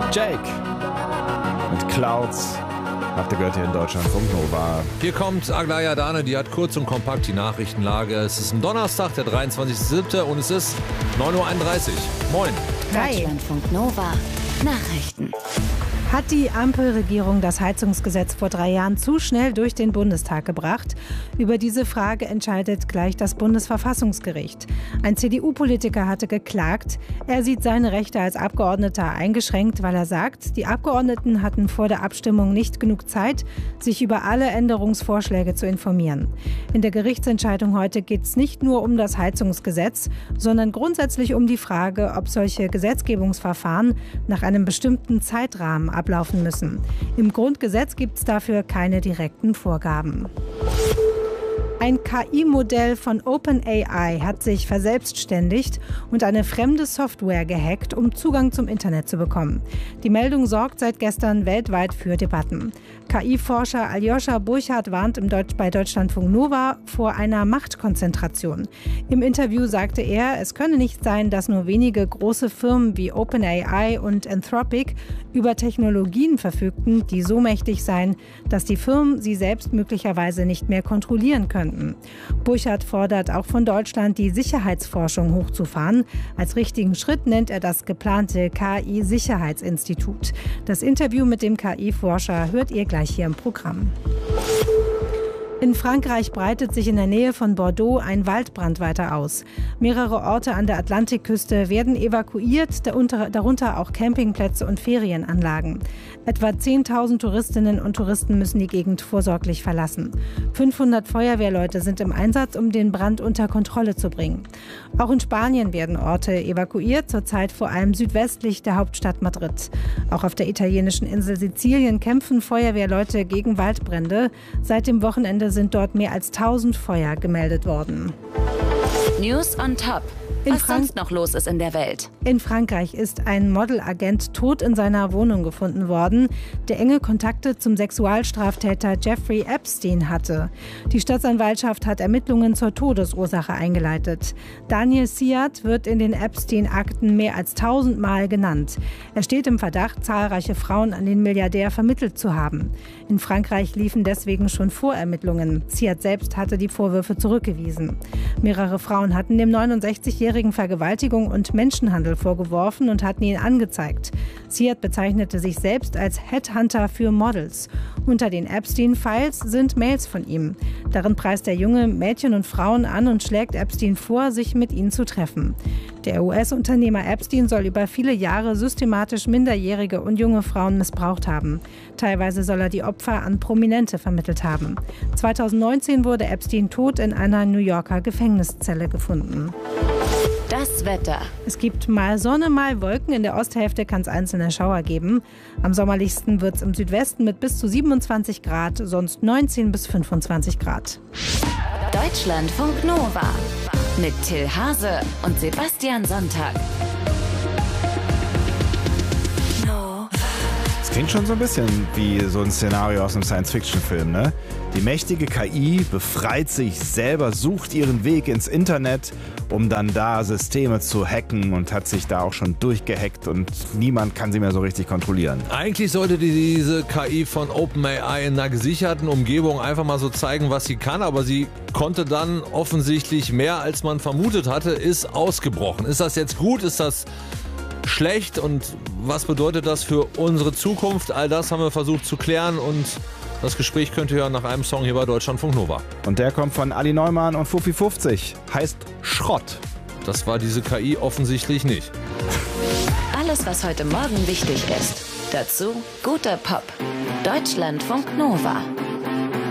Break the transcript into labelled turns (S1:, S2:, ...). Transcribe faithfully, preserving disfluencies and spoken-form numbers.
S1: Jake mit Clouds. Habt ihr gehört hier in Deutschland vom Nova.
S2: Hier kommt Aglaya Dane, die hat kurz und kompakt die Nachrichtenlage. Es ist ein Donnerstag, der dreiundzwanzigster siebte und es ist neun Uhr einunddreißig. Moin.
S3: Deutschlandfunk Nova. Nachrichten.
S4: Hat die Ampelregierung das Heizungsgesetz vor drei Jahren zu schnell durch den Bundestag gebracht? Über diese Frage entscheidet gleich das Bundesverfassungsgericht. Ein C D U-Politiker hatte geklagt. Er sieht seine Rechte als Abgeordneter eingeschränkt, weil er sagt, die Abgeordneten hatten vor der Abstimmung nicht genug Zeit, sich über alle Änderungsvorschläge zu informieren. In der Gerichtsentscheidung heute geht es nicht nur um das Heizungsgesetz, sondern grundsätzlich um die Frage, ob solche Gesetzgebungsverfahren nach einem bestimmten Zeitrahmen ablaufen müssen. Im Grundgesetz gibt es dafür keine direkten Vorgaben. Ein K I-Modell von OpenAI hat sich verselbstständigt und eine fremde Software gehackt, um Zugang zum Internet zu bekommen. Die Meldung sorgt seit gestern weltweit für Debatten. K I-Forscher Aljoscha Burchardt warnt im Deutsch bei Deutschlandfunk Nova vor einer Machtkonzentration. Im Interview sagte er, es könne nicht sein, dass nur wenige große Firmen wie OpenAI und Anthropic über Technologien verfügten, die so mächtig seien, dass die Firmen sie selbst möglicherweise nicht mehr kontrollieren könnten. Burchardt fordert auch von Deutschland, die Sicherheitsforschung hochzufahren. Als richtigen Schritt nennt er das geplante K I-Sicherheitsinstitut. Das Interview mit dem K I-Forscher hört ihr gleich hier im Programm. In Frankreich breitet sich in der Nähe von Bordeaux ein Waldbrand weiter aus. Mehrere Orte an der Atlantikküste werden evakuiert, darunter auch Campingplätze und Ferienanlagen. Etwa zehntausend Touristinnen und Touristen müssen die Gegend vorsorglich verlassen. fünfhundert Feuerwehrleute sind im Einsatz, um den Brand unter Kontrolle zu bringen. Auch in Spanien werden Orte evakuiert, zurzeit vor allem südwestlich der Hauptstadt Madrid. Auch auf der italienischen Insel Sizilien kämpfen Feuerwehrleute gegen Waldbrände. Seit dem Wochenende sind dort mehr als tausend Feuer gemeldet worden.
S3: News on top. Was sonst noch los ist in der Welt.
S4: In Frankreich ist ein Modelagent tot in seiner Wohnung gefunden worden, der enge Kontakte zum Sexualstraftäter Jeffrey Epstein hatte. Die Staatsanwaltschaft hat Ermittlungen zur Todesursache eingeleitet. Daniel Siad wird in den Epstein-Akten mehr als tausendmal genannt. Er steht im Verdacht, zahlreiche Frauen an den Milliardär vermittelt zu haben. In Frankreich liefen deswegen schon Vorermittlungen. Siad selbst hatte die Vorwürfe zurückgewiesen. Mehrere Frauen hatten dem neunundsechzigjährigen Vergewaltigung und Menschenhandel vorgeworfen und hatten ihn angezeigt. Siad bezeichnete sich selbst als Headhunter für Models. Unter den Epstein-Files sind Mails von ihm. Darin preist der Junge Mädchen und Frauen an und schlägt Epstein vor, sich mit ihnen zu treffen. Der U S-Unternehmer Epstein soll über viele Jahre systematisch minderjährige und junge Frauen missbraucht haben. Teilweise soll er die Opfer an Prominente vermittelt haben. zweitausendneunzehn wurde Epstein tot in einer New Yorker Gefängniszelle gefunden.
S3: Das Wetter.
S4: Es gibt mal Sonne, mal Wolken. In der Osthälfte kann es einzelne Schauer geben. Am sommerlichsten wird es im Südwesten mit bis zu siebenundzwanzig Grad, sonst neunzehn bis fünfundzwanzig Grad.
S3: Deutschlandfunk Nova mit Till Hase und Sebastian Sonntag.
S1: Das klingt schon so ein bisschen wie so ein Szenario aus einem Science-Fiction-Film, ne? Die mächtige K I befreit sich selber, sucht ihren Weg ins Internet, um dann da Systeme zu hacken und hat sich da auch schon durchgehackt und niemand kann sie mehr so richtig kontrollieren.
S2: Eigentlich sollte diese K I von OpenAI in einer gesicherten Umgebung einfach mal so zeigen, was sie kann, aber sie konnte dann offensichtlich mehr, als man vermutet hatte, ist ausgebrochen. Ist das jetzt gut? Ist das schlecht? Und was bedeutet das für unsere Zukunft? All das haben wir versucht zu klären und das Gespräch könnt ihr hören nach einem Song hier bei Deutschlandfunk Nova.
S1: Und der kommt von Ali Neumann und Fuffi fünfzig. Heißt Schrott.
S2: Das war diese K I offensichtlich nicht.
S3: Alles, was heute Morgen wichtig ist. Dazu guter Pop. Deutschlandfunk Nova.